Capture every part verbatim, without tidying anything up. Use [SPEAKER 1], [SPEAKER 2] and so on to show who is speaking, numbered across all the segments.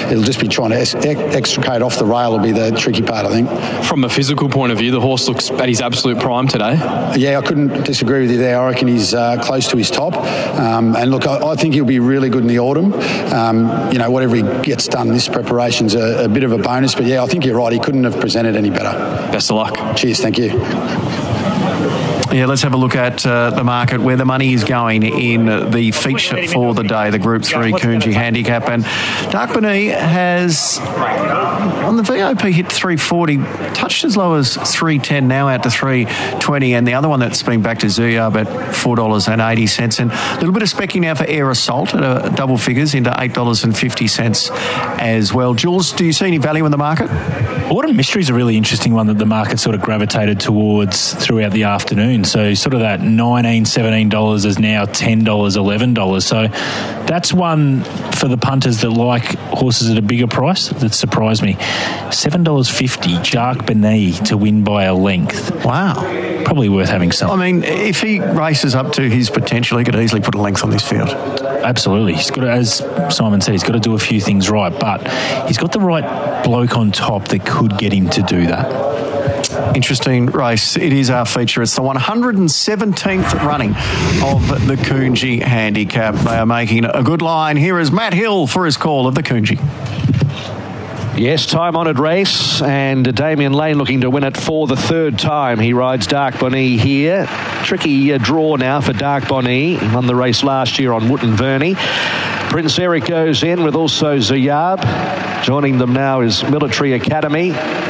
[SPEAKER 1] it'll just be trying to ex- extricate off the rail will be the tricky part, I think.
[SPEAKER 2] From a physical point of view, the horse looks at his absolute prime today.
[SPEAKER 1] Yeah, I couldn't disagree with you there. I reckon he's uh, close to his top. Um, and look, I, I think he'll be really good in the autumn. Um, you know, whatever he gets done, this preparation's a, a bit of a bonus. But yeah, I think you're right. He couldn't have presented any better.
[SPEAKER 2] Best of luck.
[SPEAKER 1] Cheers. Thank you.
[SPEAKER 3] Yeah, let's have a look at uh, the market, where the money is going in the feature for the day, the Group three Coonji Handicap. And Dark Bonnie has, on the V O P, hit three forty, touched as low as three ten, now out to three twenty. And the other one that's been back to Zuyab at four dollars eighty. And a little bit of specking now for Air Assault at uh, double figures into eight dollars fifty as well. Jules, do you see any value in the market?
[SPEAKER 4] Autumn Mystery is a really interesting one that the market sort of gravitated towards throughout the afternoon. So sort of that nineteen dollars, seventeen dollars is now ten dollars, eleven dollars. So that's one for the punters that like horses at a bigger price that surprised me. seven dollars fifty, Dark Bonnie to win by a length.
[SPEAKER 3] Wow.
[SPEAKER 4] Probably worth having some.
[SPEAKER 3] I mean, if he races up to his potential, he could easily put a length on this field.
[SPEAKER 4] Absolutely. He's got to, as Simon said, he's got to do a few things right, but he's got the right bloke on top that could get him to do that.
[SPEAKER 3] Interesting race. It is our feature. It's the one hundred seventeenth running of the Coonji Handicap. They are making a good line. Here is Matt Hill for his call of the Coonji.
[SPEAKER 5] Yes, time-honoured race, and Damien Lane looking to win it for the third time. He rides Dark Bonnie here. Tricky uh, draw now for Dark Bonnie. He won the race last year on Wootton Verney. Prince Eric goes in with also Zuyab. Joining them now is Military Academy.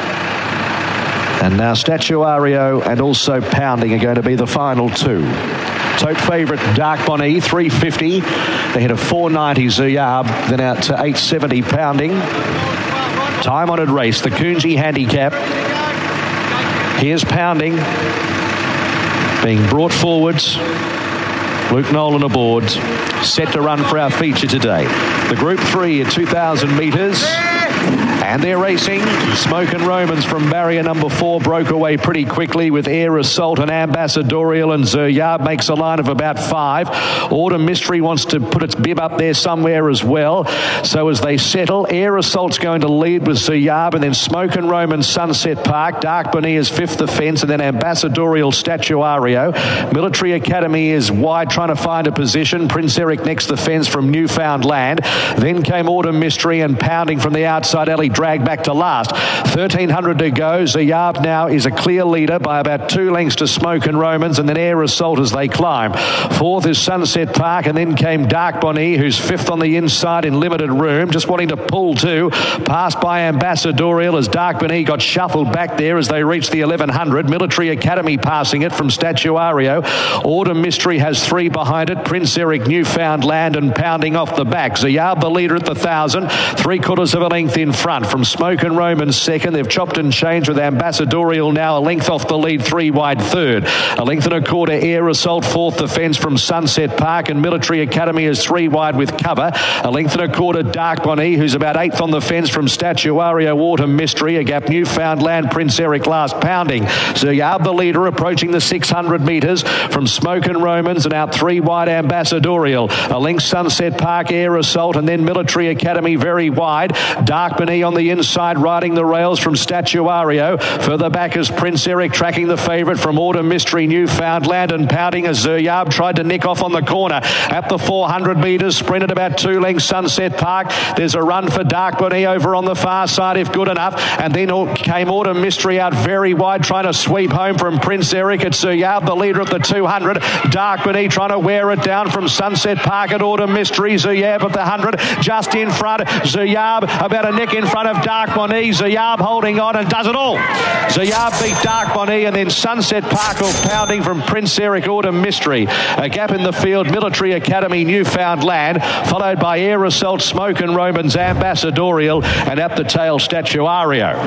[SPEAKER 5] And now Statuario and also Pounding are going to be the final two. Tote favourite Dark Bonnie, three fifty. They hit a four ninety Zuyab, then out to eight seventy Pounding. Time-honoured race, the Coonji Handicap. Here's Pounding being brought forwards. Luke Nolan aboard, set to run for our feature today. The Group three at two thousand metres. And they're racing. Smoke and Romans from barrier number four broke away pretty quickly with Air Assault and Ambassadorial, and Zuyab makes a line of about five. Autumn Mystery wants to put its bib up there somewhere as well. So as they settle, Air Assault's going to lead with Zuyab, and then Smoke and Romans, Sunset Park. Dark Bonnie is fifth the fence, and then Ambassadorial, Statuario. Military Academy is wide trying to find a position. Prince Eric next the fence from Newfoundland. Then came Autumn Mystery and Pounding from the outside. Ellie dragged back to last. thirteen hundred to go. Zuyab now is a clear leader by about two lengths to Smoke and Romans, and then Air Assault as they climb. Fourth is Sunset Park, and then came Dark Bonnie, who's fifth on the inside in limited room, just wanting to pull too. Passed by Ambassadorial as Dark Bonnie got shuffled back there as they reached the eleven hundred. Military Academy passing it from Statuario. Autumn Mystery has three behind it. Prince Eric, Newfoundland, and Pounding off the back. Zuyab the leader at the thousand, three quarters of a length in front. From Smoke and Romans second, they've chopped and changed with Ambassadorial now a length off the lead, three wide third. A length and a quarter Air Assault fourth defence from Sunset Park, and Military Academy is three wide with cover. A length and a quarter Dark Bonnie, who's about eighth on the fence from Statuario, Autumn Mystery, a gap Newfoundland, Prince Eric last Pounding. Zuyab the leader approaching the six hundred metres from Smoke and Romans, and out three wide Ambassadorial. A length Sunset Park, Air Assault, and then Military Academy very wide. Dark Bonnie on the inside riding the rails from Statuario. Further back is Prince Eric tracking the favourite from Autumn Mystery, Newfoundland, and Pounding as Zuyab tried to nick off on the corner at the four hundred metres, sprinted about two lengths Sunset Park. There's a run for Dark Bonnie over on the far side if good enough, and then came Autumn Mystery out very wide trying to sweep home from Prince Eric. It's Zuyab the leader at the two hundred. Dark Bonnie trying to wear it down from Sunset Park at Autumn Mystery. Zuyab at the one hundred just in front. Zuyab about a neck in front of Dark Bonnie. Zuyab holding on and does it all. Zuyab beat Dark Bonnie, and then Sunset Park or Pounding from Prince Eric, Autumn Mystery. A gap in the field, Military Academy, Newfoundland, followed by Air Assault, Smoke and Romans, Ambassadorial, and at the tail, Statuario.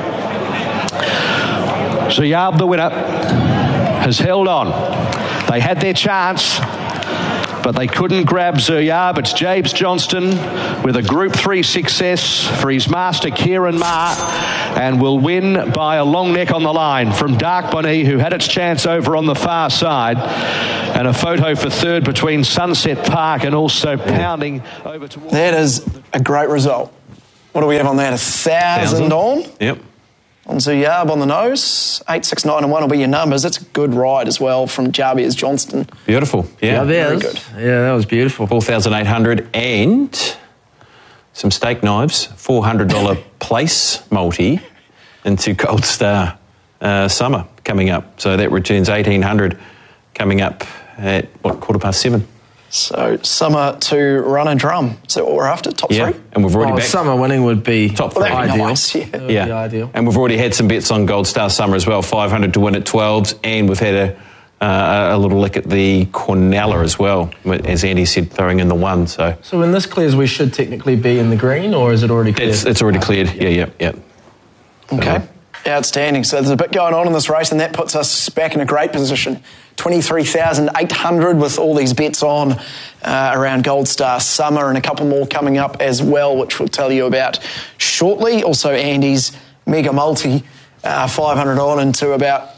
[SPEAKER 5] Zuyab, the winner, has held on. They had their chance, but they couldn't grab Zuyab. It's James Johnston with a Group three success for his master Kieran Ma, and will win by a long neck on the line from Dark Bonnie, who had its chance over on the far side. And a photo for third between Sunset Park and also Pounding over towards...
[SPEAKER 6] That is a great result. What do we have on that? A thousand, thousand. on?
[SPEAKER 7] Yep.
[SPEAKER 6] On Zuyab on the nose. Eight, six, nine, and one will be your numbers. That's a good ride as well from Jarviers Johnston.
[SPEAKER 7] Beautiful. Yeah.
[SPEAKER 8] Very
[SPEAKER 6] good.
[SPEAKER 8] Yeah, that was beautiful.
[SPEAKER 7] four thousand eight hundred and some steak knives. four hundred dollars place multi into Gold Star uh, Summer coming up. So that returns eighteen hundred coming up at, what, quarter past seven.
[SPEAKER 6] So Summer to run a drum. So what we're after, top
[SPEAKER 7] yeah.
[SPEAKER 6] three?
[SPEAKER 7] And we've already
[SPEAKER 8] Oh,
[SPEAKER 7] backed
[SPEAKER 8] Summer winning would be
[SPEAKER 7] top
[SPEAKER 6] Well,
[SPEAKER 7] three.
[SPEAKER 6] that'd be
[SPEAKER 8] ideal.
[SPEAKER 6] nice, yeah.
[SPEAKER 8] That would
[SPEAKER 7] Yeah.
[SPEAKER 8] be ideal.
[SPEAKER 7] And we've already had some bets on Gold Star Summer as well. five hundred to win at twelves, and we've had a uh, a little lick at the Cornella as well, as Andy said, throwing in the one. So
[SPEAKER 8] So when this clears, we should technically be in the green, or is it already cleared?
[SPEAKER 7] it's, it's already cleared. Yeah, yeah, yeah.
[SPEAKER 6] Okay. Outstanding. So there's a bit going on in this race, and that puts us back in a great position. twenty-three thousand eight hundred with all these bets on uh, around Gold Star Summer, and a couple more coming up as well, which we'll tell you about shortly. Also, Andy's Mega Multi, uh, five hundred on into about